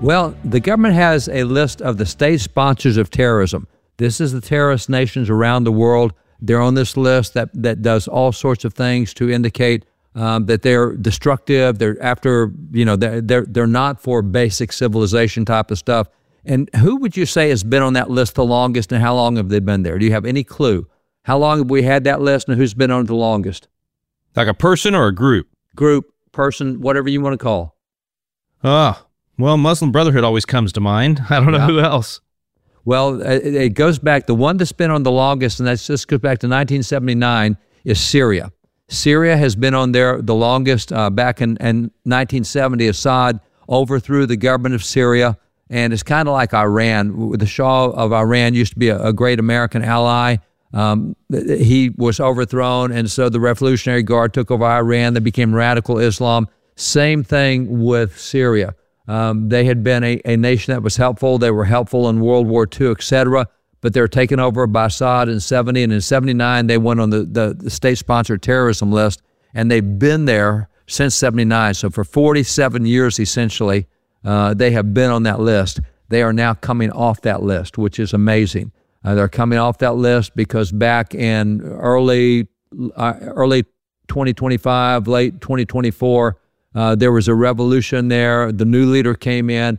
Well, the government has a list of the state sponsors of terrorism. This is the terrorist nations around the world. They're on this list that does all sorts of things to indicate that they're destructive. They're after, they're not for basic civilization type of stuff. And who would you say has been on that list the longest, and how long have they been there? Do you have any clue? How long have we had that list, and who's been on it the longest? Like a person or a group? Group, person, whatever you want to call. Well, Muslim Brotherhood always comes to mind. I don't know who else. Well, it goes back, the one that's been on the longest, and this goes back to 1979, is Syria. Syria has been on there the longest. Back in 1970, Assad overthrew the government of Syria, and it's kind of like Iran. The Shah of Iran used to be a great American ally. He was overthrown, and so the Revolutionary Guard took over Iran. They became radical Islam. Same thing with Syria. They had been a nation that was helpful. They were helpful in World War II, etc., but they were taken over by Assad in 70, and in 79, they went on the state-sponsored terrorism list, and they've been there since 79. So for 47 years, essentially, they have been on that list. They are now coming off that list, which is amazing. They're coming off that list because back in early 2025, late 2024, there was a revolution there. The new leader came in.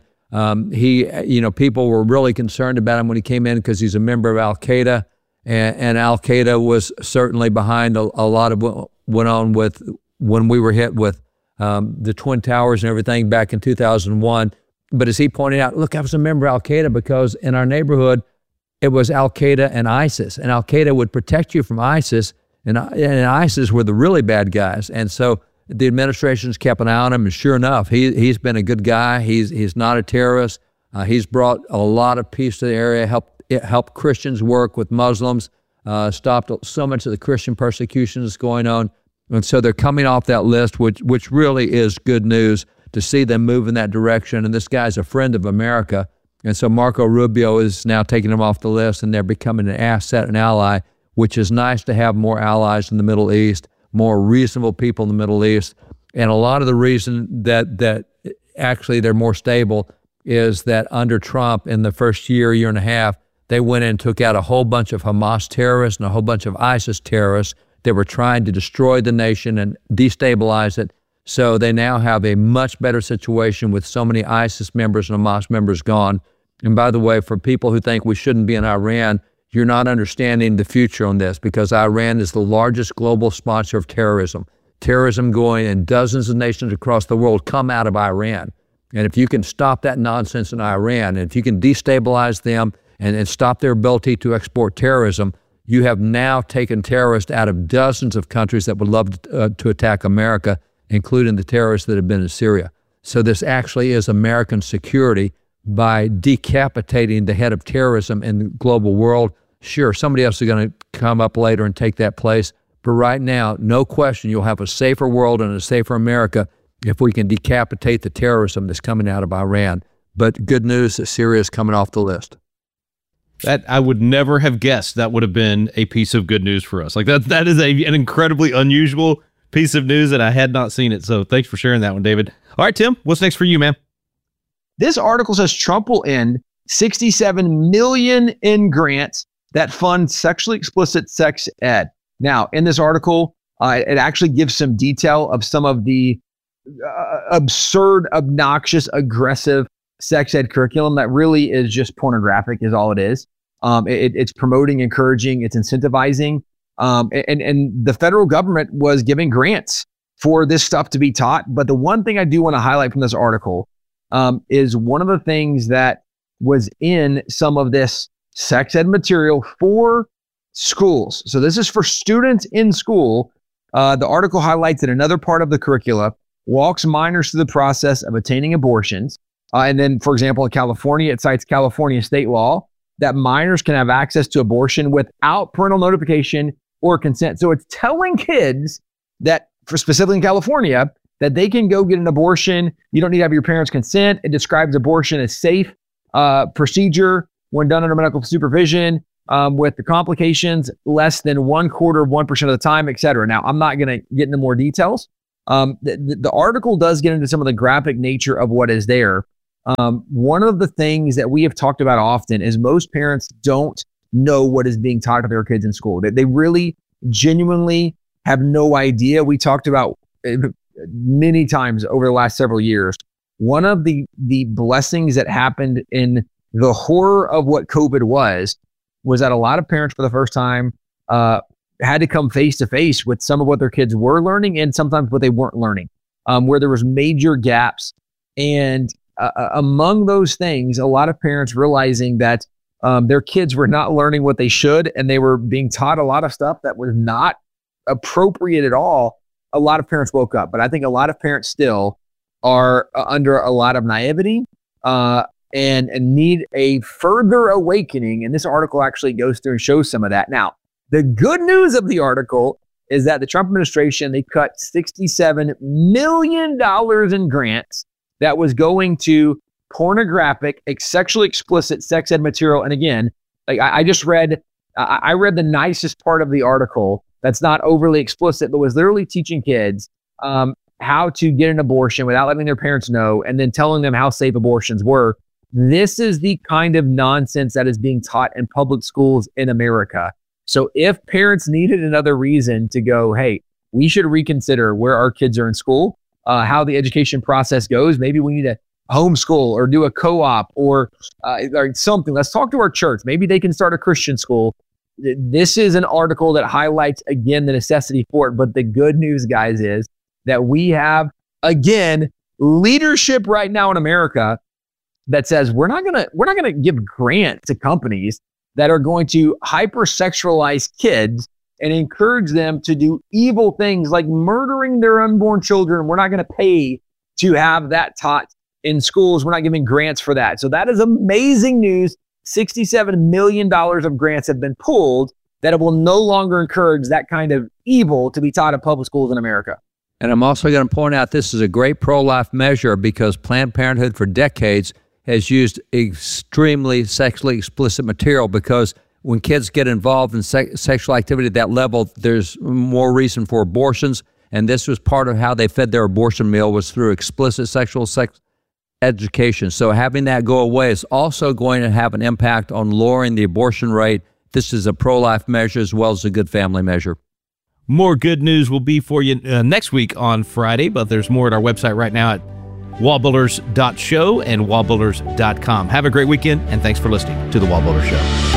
People were really concerned about him when he came in because he's a member of Al-Qaeda, and Al-Qaeda was certainly behind a lot of what went on with when we were hit with the Twin Towers and everything back in 2001. But as he pointed out, look, I was a member of Al-Qaeda because in our neighborhood, it was Al-Qaeda and ISIS, and Al-Qaeda would protect you from ISIS, and ISIS were the really bad guys. And so the administration's kept an eye on him, and sure enough, he's been a good guy. He's not a terrorist. He's brought a lot of peace to the area, helped Christians work with Muslims, stopped so much of the Christian persecution that's going on. And so they're coming off that list, which really is good news to see them move in that direction. And this guy's a friend of America. And so Marco Rubio is now taking them off the list, and they're becoming an asset and ally, which is nice to have more allies in the Middle East, more reasonable people in the Middle East. And a lot of the reason that actually they're more stable is that under Trump in the first year and a half, they went in and took out a whole bunch of Hamas terrorists and a whole bunch of ISIS terrorists that were trying to destroy the nation and destabilize it. So they now have a much better situation with so many ISIS members and Hamas members gone. And by the way, for people who think we shouldn't be in Iran, you're not understanding the future on this, because Iran is the largest global sponsor of terrorism. Terrorism going in dozens of nations across the world come out of Iran. And if you can stop that nonsense in Iran, and if you can destabilize them and stop their ability to export terrorism, you have now taken terrorists out of dozens of countries that would love to attack America, including the terrorists that have been in Syria. So this actually is American security by decapitating the head of terrorism in the global world. Sure, somebody else is going to come up later and take that place. But right now, no question, you'll have a safer world and a safer America if we can decapitate the terrorism that's coming out of Iran. But good news that Syria is coming off the list. That I would never have guessed that would have been a piece of good news for us. Like that is an incredibly unusual piece of news, and I had not seen it. So thanks for sharing that one, David. All right, Tim, what's next for you, man? This article says Trump will end $67 million in grants that fund sexually explicit sex ed. Now, in this article, it actually gives some detail of some of the absurd, obnoxious, aggressive sex ed curriculum that really is just pornographic is all it is. It's promoting, encouraging, it's incentivizing. And the federal government was giving grants for this stuff to be taught. But the one thing I do want to highlight from this article is one of the things that was in some of this sex ed material for schools. So this is for students in school. The article highlights that another part of the curricula walks minors through the process of attaining abortions. And then, for example, in California, it cites California state law that minors can have access to abortion without parental notification or consent. So it's telling kids that, for specifically in California, that they can go get an abortion. You don't need to have your parents' consent. It describes abortion as safe procedure when done under medical supervision, with the complications less than 0.25% of the time, et cetera. Now, I'm not going to get into more details. The article does get into some of the graphic nature of what is there. One of the things that we have talked about often is most parents don't know what is being taught to their kids in school. They really genuinely have no idea. We talked about many times over the last several years. One of the blessings that happened in the horror of what COVID was that a lot of parents for the first time had to come face to face with some of what their kids were learning and sometimes what they weren't learning, where there was major gaps. And among those things, a lot of parents realizing that their kids were not learning what they should, and they were being taught a lot of stuff that was not appropriate at all. A lot of parents woke up, but I think a lot of parents still are under a lot of naivety and need a further awakening. And this article actually goes through and shows some of that. Now, the good news of the article is that the Trump administration, they cut $67 million in grants that was going to pornographic, sexually explicit sex ed material. And again, like I read the nicest part of the article that's not overly explicit, but was literally teaching kids how to get an abortion without letting their parents know, and then telling them how safe abortions were. This is the kind of nonsense that is being taught in public schools in America. So if parents needed another reason to go, hey, we should reconsider where our kids are in school, how the education process goes, maybe we need to homeschool or do a co-op or something. Let's talk to our church. Maybe they can start a Christian school. This is an article that highlights, again, the necessity for it. But the good news, guys, is that we have, again, leadership right now in America that says we're not gonna give grant to companies that are going to hypersexualize kids and encourage them to do evil things like murdering their unborn children. We're not going to pay to have that taught in schools. We're not giving grants for that. So that is amazing news. $67 million of grants have been pulled that it will no longer encourage that kind of evil to be taught in public schools in America. And I'm also going to point out this is a great pro-life measure because Planned Parenthood for decades has used extremely sexually explicit material, because when kids get involved in sexual activity at that level, there's more reason for abortions. And this was part of how they fed their abortion meal, was through explicit sex education. So having that go away is also going to have an impact on lowering the abortion rate. This is a pro-life measure as well as a good family measure. More good news will be for you next week on Friday, but there's more at our website right now at wallbuilders.show and wallbuilders.com. Have a great weekend, and thanks for listening to The Wall Builder Show.